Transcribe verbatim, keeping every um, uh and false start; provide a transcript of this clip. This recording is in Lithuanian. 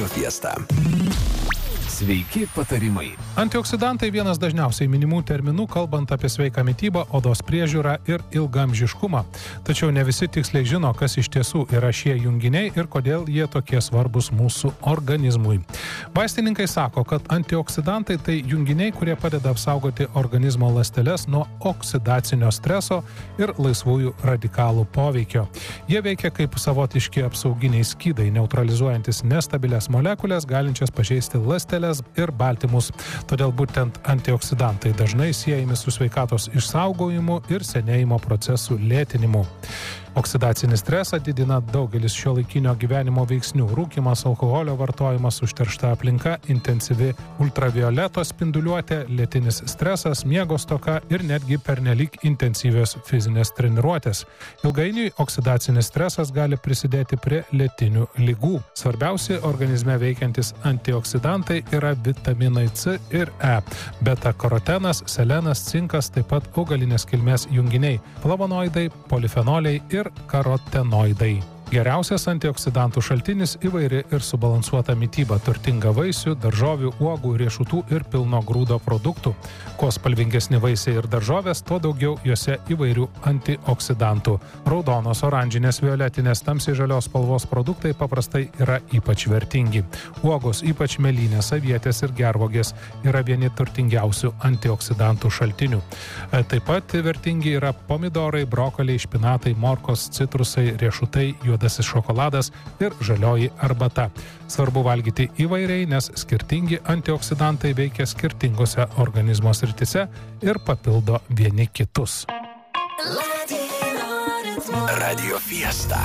Radio Fiesta. Sveiki patarimai. Antioksidantai vienas dažniausiai minimų terminų, kalbant apie sveiką mitybą, odos priežiūrą ir ilgaamžiškumą. Tačiau ne visi tiksliai žino, kas iš tiesų yra šie junginiai ir kodėl jie tokie svarbus mūsų organizmui. Vaistininkai sako, kad antioksidantai tai junginiai, kurie padeda apsaugoti organizmo ląsteles nuo oksidacinio streso ir laisvųjų radikalų poveikio. Jie veikia kaip savotiški apsauginiai skydai, neutralizuojantis nestabilias molekulės, galinčias pažeisti ląsteles ir baltymus. Todėl būtent antioksidantai dažnai siejami su sveikatos išsaugojimu ir senėjimo procesų lėtinimu. Oksidacinį stresą didina daugelis šiuolaikinio gyvenimo veiksnių – rūkymas, alkoholio vartojimas, užteršta aplinka, intensyvi ultravioleto spinduliuotė, lėtinis stresas, miego stoka ir netgi pernelyg intensyvios fizinės treniruotės. Ilgainiui oksidacinis stresas gali prisidėti prie lėtinių ligų. Svarbiausi organizme veikiantis antioksidantai yra vitaminai C ir E, beta-karotenas, selenas, cinkas, taip pat augalinės kilmės junginiai, flavonoidai, polifenoliai ir karotenoidai. Geriausias antioksidantų šaltinis įvairi ir subalansuota mityba, turtinga vaisių, daržovių, uogų, riešutų ir pilno grūdo produktų. Kuo spalvingesni vaisiai ir daržovės, tuo daugiau juose įvairių antioksidantų. Raudonos, oranžinės, violetinės, tamsiai žalios spalvos produktai paprastai yra ypač vertingi. Uogos, ypač mėlynės, avietės ir gervuogės, yra vieni turtingiausių antioksidantų šaltinių. Taip pat vertingi yra pomidorai, brokoliai, špinatai, morkos, citrusai, riešutai, juodasis šokoladas ir žalioji arbata. Svarbu valgyti įvairiai, nes skirtingi antioksidantai veikia skirtingose organizmo srityse ir papildo vieni kitus. Radio Fiesta.